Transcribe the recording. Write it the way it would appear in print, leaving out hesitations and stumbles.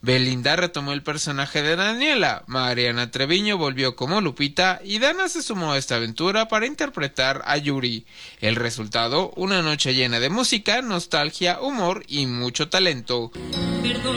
Belinda retomó el personaje de Daniela, Mariana Treviño volvió como Lupita y Dana se sumó a esta aventura para interpretar a Yuri. El resultado, una noche llena de música, nostalgia, humor y mucho talento.